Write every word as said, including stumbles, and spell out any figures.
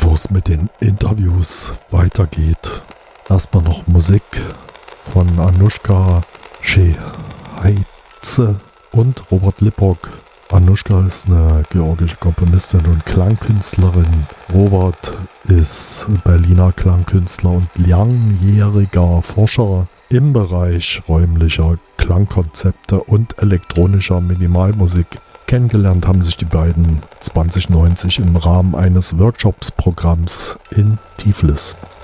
bevor es mit den Interviews weitergeht, erstmal noch Musik von Anushka Sheheitze und Robert Lippock. Anushka ist eine georgische Komponistin und Klangkünstlerin. Robert ist Berliner Klangkünstler und langjähriger Forscher im Bereich räumlicher Klangkonzepte und elektronischer Minimalmusik. Kennengelernt haben sich die beiden zwanzig neunzig im Rahmen eines Workshops-Programms in Tiflis.